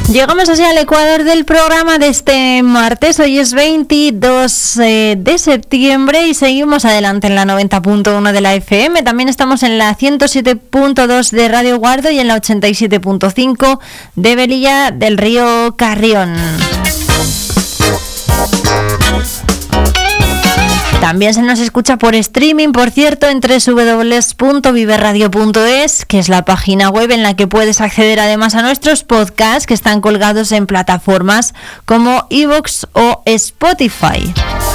Llegamos así al ecuador del programa de este martes. Hoy es 22 de septiembre y seguimos adelante en la 90.1 de la FM. También estamos en la 107.2 de Radio Guardo y en la 87.5 de Velilla del Río Carrión. También se nos escucha por streaming, por cierto, en www.viveradio.es, que es la página web en la que puedes acceder además a nuestros podcasts que están colgados en plataformas como iVoox o Spotify.